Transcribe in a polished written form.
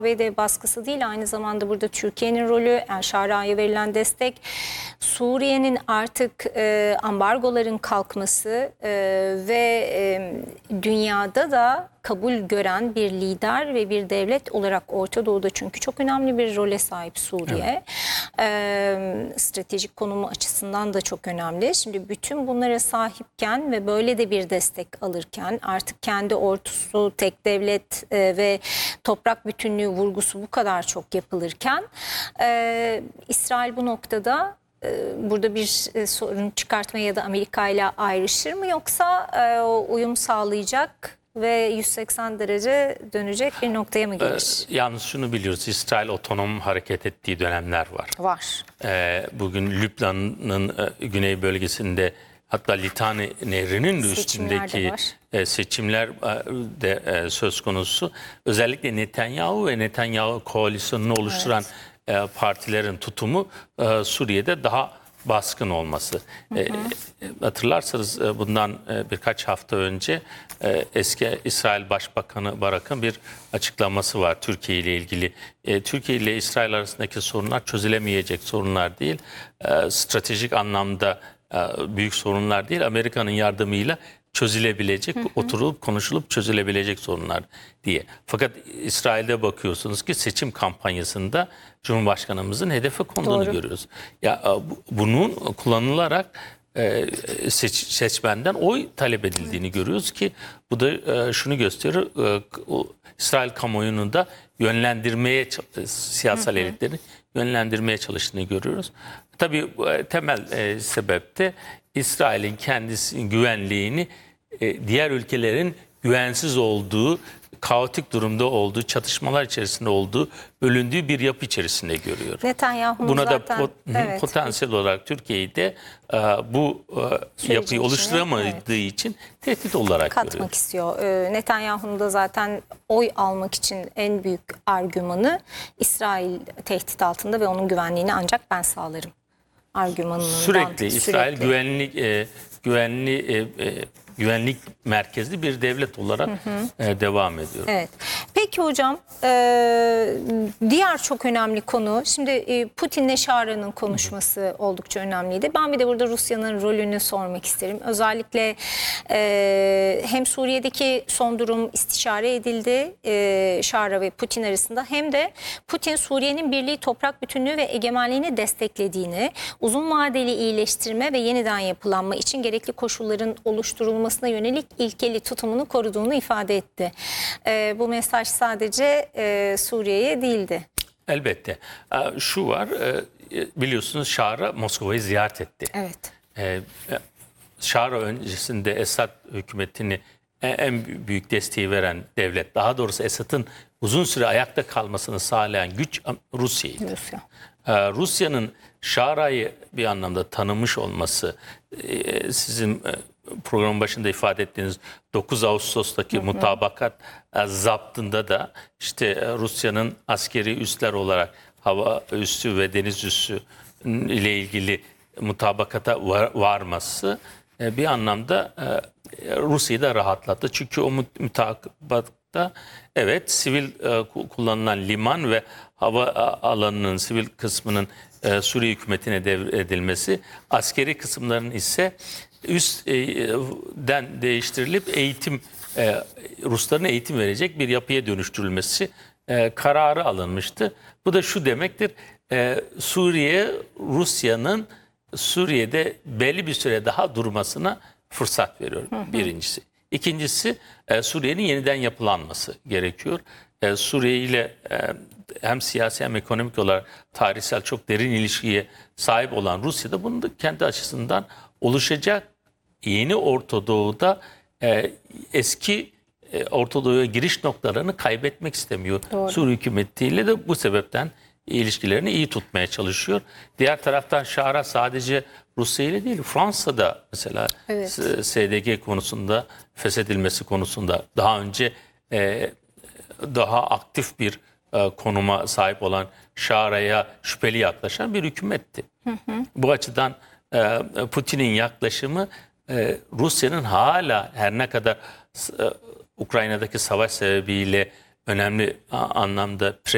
ABD baskısı değil, aynı zamanda burada Türkiye'nin rolü, El Şara'ya verilen destek, Suriye'nin artık ambargoların kalkması ve dünyada da kabul gören bir lider ve bir devlet olarak Orta Doğu'da, çünkü çok önemli bir role sahip Suriye. Evet. Stratejik konumu açısından da çok önemli. Şimdi bütün bunlara sahipken ve böyle de bir destek alırken, artık kendi ordusu, tek devlet ve toprak bütünlüğü vurgusu bu kadar çok yapılırken İsrail bu noktada burada bir sorun çıkartmaya ya da Amerika ile ayrışır mı, yoksa uyum sağlayacak ve 180 derece dönecek bir noktaya mı gelir? Yalnız şunu biliyoruz, İsrail otonom hareket ettiği dönemler var. Var. Bugün Lübnan'ın güney bölgesinde, hatta Litani Nehri'nin üstündeki seçimler de söz konusu. Özellikle Netanyahu ve Netanyahu koalisyonunu oluşturan partilerin tutumu Suriye'de daha baskın olması. Hatırlarsanız bundan birkaç hafta önce eski İsrail Başbakanı Barak'ın bir açıklaması var Türkiye ile ilgili. Türkiye ile İsrail arasındaki sorunlar çözülemeyecek sorunlar değil, stratejik anlamda büyük sorunlar değil, Amerika'nın yardımıyla çözülebilecek, oturulup konuşulup çözülebilecek sorunlar diye. Fakat İsrail'de bakıyorsunuz ki seçim kampanyasında Cumhurbaşkanımızın hedefe konduğunu görüyoruz. Ya bunun kullanılarak seçmenden oy talep edildiğini görüyoruz ki bu da şunu gösteriyor. İsrail kamuoyunu da yönlendirmeye, siyasal elitlerini yönlendirmeye çalıştığını görüyoruz. Tabii temel sebep de İsrail'in kendisinin güvenliğini diğer ülkelerin güvensiz olduğu, kaotik durumda olduğu, çatışmalar içerisinde olduğu, bölündüğü bir yapı içerisinde görüyor. Netanyahu'nun buna zaten da potansiyel olarak Türkiye'yi de bu yapıyı oluşturamadığı için tehdit olarak katmak görüyor. istiyor. Netanyahu'nun da zaten oy almak için en büyük argümanı, İsrail tehdit altında ve onun güvenliğini ancak ben sağlarım argümanından. Sürekli İsrail güvenlik merkezli bir devlet olarak devam ediyor. Evet. Peki hocam, diğer çok önemli konu, şimdi Putin'le Şara'nın konuşması oldukça önemliydi. Ben bir de burada Rusya'nın rolünü sormak isterim. Özellikle hem Suriye'deki son durum istişare edildi Şara ve Putin arasında, hem de Putin Suriye'nin birliği, toprak bütünlüğü ve egemenliğini desteklediğini, uzun vadeli iyileştirme ve yeniden yapılanma için gerekli koşulların oluşturulmasına yönelik ilkeli tutumunu koruduğunu ifade etti. Bu mesaj sadece Suriye'ye değildi. Elbette. Şu var, biliyorsunuz Şara Moskova'yı ziyaret etti. Evet. Şara öncesinde Esad hükümetini en büyük desteği veren devlet, daha doğrusu Esad'ın uzun süre ayakta kalmasını sağlayan güç Rusya'ydı. Rusya'nın Şara'yı bir anlamda tanımış olması, sizin programın başında ifade ettiğiniz 9 Ağustos'taki mutabakat zaptında da işte Rusya'nın askeri üsler olarak hava üssü ve deniz üssü ile ilgili mutabakata varması bir anlamda Rusya'yı da rahatlattı. Çünkü o mutabatta evet, sivil kullanılan liman ve hava alanının sivil kısmının Suriye hükümetine devredilmesi, askeri kısımların ise üstten değiştirilip Rusların eğitim verecek bir yapıya dönüştürülmesi kararı alınmıştı. Bu da şu demektir: Suriye, Rusya'nın Suriye'de belli bir süre daha durmasına fırsat veriyor, birincisi. İkincisi, Suriye'nin yeniden yapılanması gerekiyor. Suriye ile hem siyasi hem ekonomik olarak tarihsel çok derin ilişkiye sahip olan Rusya da bunu da kendi açısından oluşacak yeni Orta Doğu'da eski Orta Doğu'ya giriş noktalarını kaybetmek istemiyor. Doğru. Suriye hükümetiyle de bu sebepten ilişkilerini iyi tutmaya çalışıyor. Diğer taraftan Şara sadece Rusya ile değil, Fransa'da mesela SDG konusunda, feshedilmesi konusunda daha önce daha aktif bir konuma sahip olan, Şara'ya şüpheli yaklaşan bir hükümetti. Bu açıdan Putin'in yaklaşımı Rusya'nın hala, her ne kadar Ukrayna'daki savaş sebebiyle önemli anlamda